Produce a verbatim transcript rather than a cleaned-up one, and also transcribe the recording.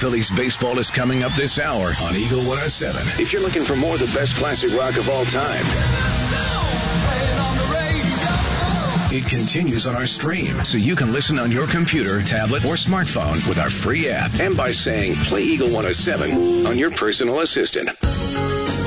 Phillies baseball is coming up this hour on Eagle one oh seven. If you're looking for more of the best classic rock of all time, it continues on our stream, so you can listen on your computer, tablet, or smartphone with our free app, and by saying, play Eagle one oh seven on your personal assistant.